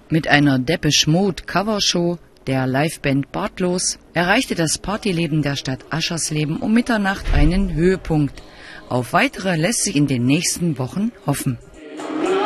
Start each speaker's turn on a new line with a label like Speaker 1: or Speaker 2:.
Speaker 1: Mit einer Depeche Mode Covershow der Liveband Bartlos erreichte das Partyleben der Stadt Aschersleben um Mitternacht einen Höhepunkt. Auf weitere lässt sich in den nächsten Wochen hoffen.